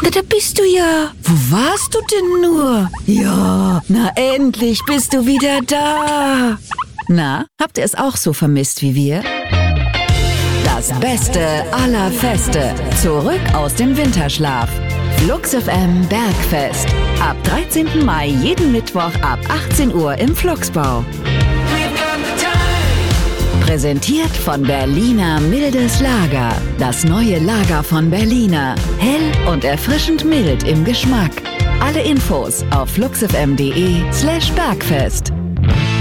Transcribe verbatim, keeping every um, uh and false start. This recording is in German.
Da, da bist du ja. Wo warst du denn nur? Ja, na endlich bist du wieder da. Na, habt ihr es auch so vermisst wie wir? Das Beste aller Feste. Zurück aus dem Winterschlaf. Flux F M Bergfest. Ab dreizehnten Mai jeden Mittwoch ab achtzehn Uhr im Fluxbau. Präsentiert von Berliner Mildes Lager. Das neue Lager von Berliner. Hell und erfrischend mild im Geschmack. Alle Infos auf fluxfm punkt de slash Bergfest.